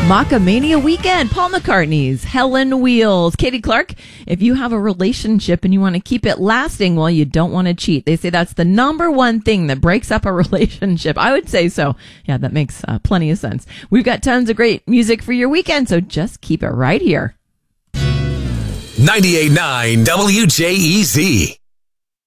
Macamania Weekend, Paul McCartney's Helen Wheels. Katie Clark, if you have a relationship and you want to keep it lasting, well, you don't want to cheat. They say that's the number one thing that breaks up a relationship. I would say so. Yeah, that makes plenty of sense. We've got tons of great music for your weekend, so just keep it right here. 98.9 WJEZ.